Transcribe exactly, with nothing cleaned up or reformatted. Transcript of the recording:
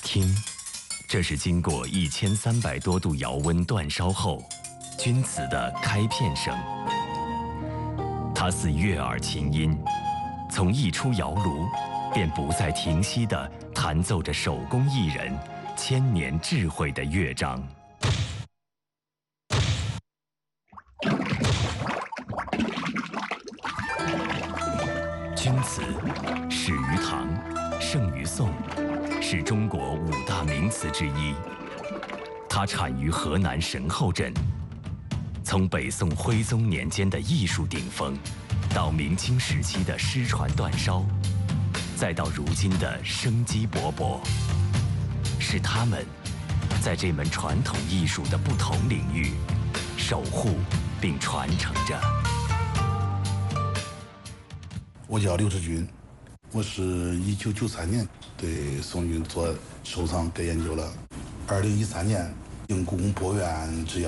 听，这是经过一千三百多度窑温煅烧后，钧瓷的开片声。它似悦耳琴音，从一出窑炉，便不再停息地弹奏着手工艺人千年智慧的乐章。钧瓷始于唐，盛于宋，是中国五大名瓷之一。它产于河南神后镇。从北宋徽宗年间的艺术顶峰，到明清时期的失传煅烧，再到如今的生机勃勃，是他们在这门传统艺术的不同领域守护并传承着。 我叫刘志军，我是一九九三年对宋韵做收藏跟研究了。二零一三年应故宫博物院制窑